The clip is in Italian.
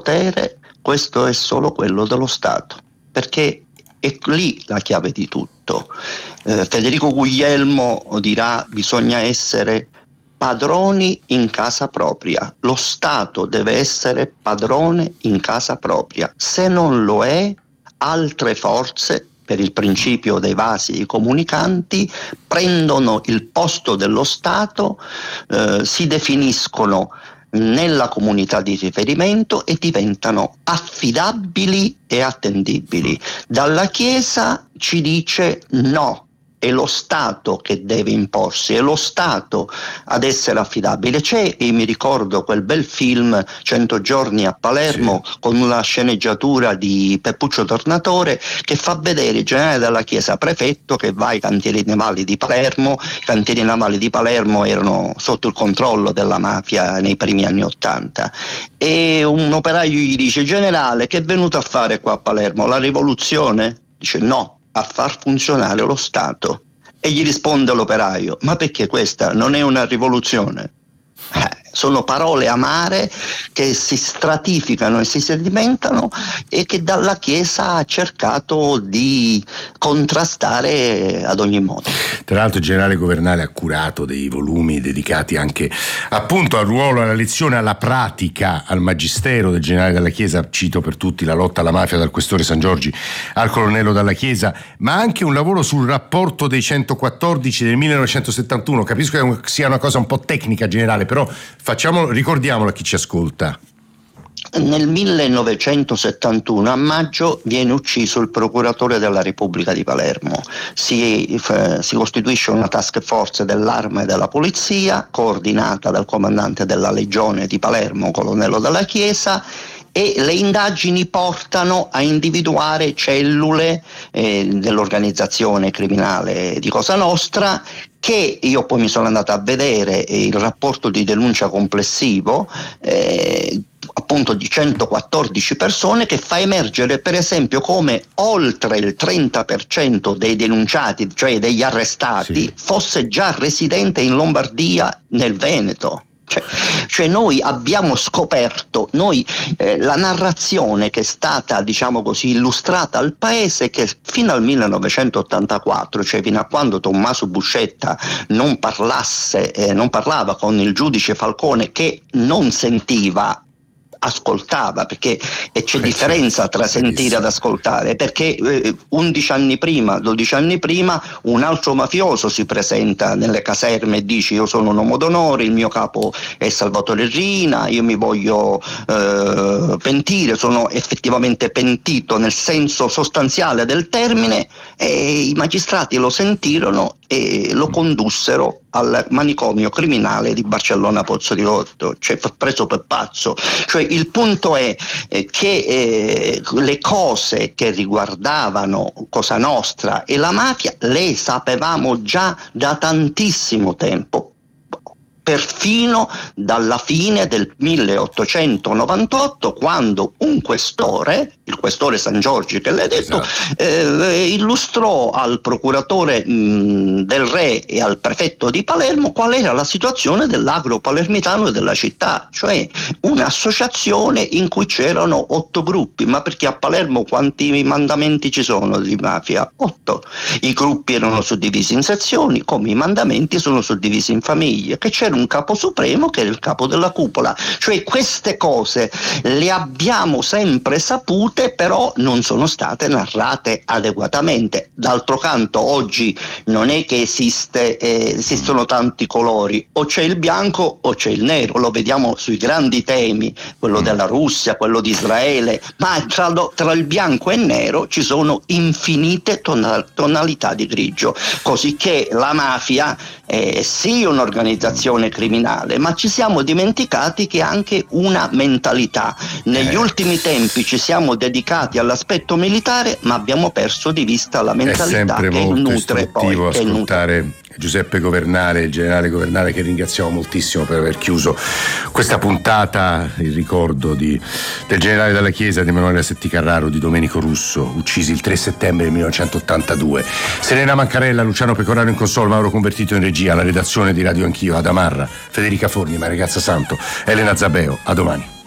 potere, questo è solo quello dello Stato, perché è lì la chiave di tutto. Federico Guglielmo dirà: bisogna essere padroni in casa propria. Lo Stato deve essere padrone in casa propria. Se non lo è, altre forze, per il principio dei vasi comunicanti, prendono il posto dello Stato, si definiscono nella comunità di riferimento e diventano affidabili e attendibili. Dalla Chiesa ci dice no. È lo Stato che deve imporsi, è lo Stato ad essere affidabile. Io mi ricordo quel bel film 100 giorni a Palermo, sì, con una sceneggiatura di Peppuccio Tornatore, che fa vedere il generale della Chiesa prefetto che va ai cantieri navali di Palermo. I cantieri navali di Palermo erano sotto il controllo della mafia nei primi anni '80, e un operaio gli dice: generale, che è venuto a fare qua a Palermo? La rivoluzione? Dice: no, a far funzionare lo Stato. E gli risponde l'operaio: ma perché questa non è una rivoluzione? Sono parole amare che si stratificano e si sedimentano e che dalla Chiesa ha cercato di contrastare ad ogni modo. Tra l'altro il generale Governale ha curato dei volumi dedicati anche appunto al ruolo, alla lezione, alla pratica, al magistero del generale della Chiesa. Cito per tutti La lotta alla mafia dal questore San Giorgi al colonnello dalla Chiesa, ma anche un lavoro sul rapporto dei 114 del 1971. Capisco che sia una cosa un po' tecnica, generale, però ricordiamolo a chi ci ascolta. Nel 1971 a maggio viene ucciso il procuratore della Repubblica di Palermo. Si costituisce una task force dell'arma e della polizia coordinata dal comandante della Legione di Palermo, colonnello della Chiesa, e le indagini portano a individuare cellule dell'organizzazione criminale di Cosa Nostra, che io poi mi sono andato a vedere il rapporto di denuncia complessivo, appunto di 114 persone, che fa emergere per esempio come oltre il 30% dei denunciati, cioè degli arrestati, sì, fosse già residente in Lombardia, nel Veneto. Cioè noi abbiamo scoperto, la narrazione che è stata, diciamo così, illustrata al paese, che fino al 1984, cioè fino a quando Tommaso Buscetta non parlava con il giudice Falcone, che non sentiva, ascoltava, perché c'è differenza tra sentire ed ascoltare, perché 11 anni prima, 12 anni prima, un altro mafioso si presenta nelle caserme e dice: io sono un uomo d'onore, il mio capo è Salvatore Rina, io mi voglio pentire, sono effettivamente pentito nel senso sostanziale del termine, e i magistrati lo sentirono e lo condussero al manicomio criminale di Barcellona Pozzo di Gotto, cioè preso per pazzo. Cioè il punto è che le cose che riguardavano Cosa Nostra e la mafia le sapevamo già da tantissimo tempo, perfino dalla fine del 1898, quando un questore, il questore San Giorgi che l'hai detto, illustrò al procuratore del re e al prefetto di Palermo qual era la situazione dell'agro palermitano e della città, cioè un'associazione in cui c'erano 8 gruppi. Ma perché a Palermo quanti mandamenti ci sono di mafia? 8. I gruppi erano suddivisi in sezioni, come i mandamenti sono suddivisi in famiglie, che c'era un capo supremo che era il capo della cupola. Cioè queste cose le abbiamo sempre sapute, però non sono state narrate adeguatamente. D'altro canto oggi non è che esistono tanti colori, o c'è il bianco o c'è il nero, lo vediamo sui grandi temi, quello della Russia, quello di Israele, ma tra il bianco e il nero ci sono infinite tonalità di grigio, così che la mafia è sì un'organizzazione criminale, ma ci siamo dimenticati che è anche una mentalità. Negli ultimi tempi ci siamo dedicati all'aspetto militare, ma abbiamo perso di vista la mentalità che nutre poi. Ascoltare Giuseppe Governale, il generale Governale, che ringraziamo moltissimo per aver chiuso questa puntata in ricordo del generale della Chiesa, di Emanuele Assetti Carraro, di Domenico Russo, uccisi il 3 settembre del 1982. Serena Mancarella, Luciano Pecoraro in console, Mauro Convertito in regia, la redazione di Radio Anch'io, Adamarra, Federica Forni, Maria Grazia Santo, Elena Zabeo. A domani.